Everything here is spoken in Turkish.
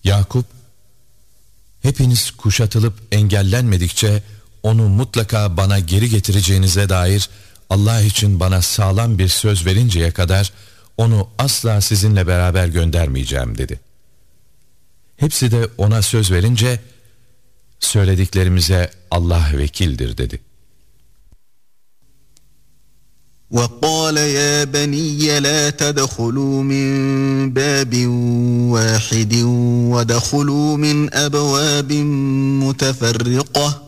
Yakup, hepiniz kuşatılıp engellenmedikçe onu mutlaka bana geri getireceğinize dair Allah için bana sağlam bir söz verinceye kadar onu asla sizinle beraber göndermeyeceğim dedi. Hepsi de ona söz verince söylediklerimize Allah vekildir dedi. وَقَالَ يَا بَنِيَّ لَا تَدْخُلُوا مِنْ بَابٍ وَاحِدٍ وَادْخُلُوا مِنْ أَبْوَابٍ مُتَفَرِّقَةٍ